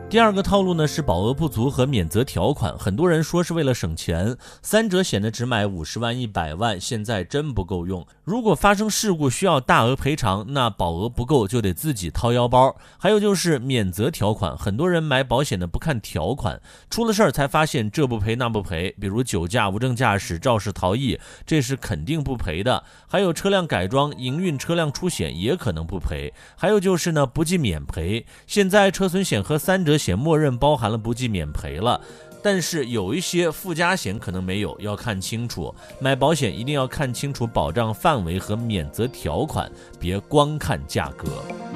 第二个套路呢是保额不足和免责条款，很多人说是为了省钱，三者险的只买50万、100万，现在真不够用。如果发生事故需要大额赔偿，那保额不够就得自己掏腰包。还有就是免责条款，很多人买保险的不看条款，出了事儿才发现这不赔那不赔，比如酒驾、无证驾驶、肇事逃逸，这是肯定不赔的。还有车辆改装、营运车辆出险也可能不赔。还有就是呢，不计免赔，现在车损险和三者险默认包含了不计免赔了，但是有一些附加险可能没有，要看清楚。买保险一定要看清楚保障范围和免责条款，别光看价格。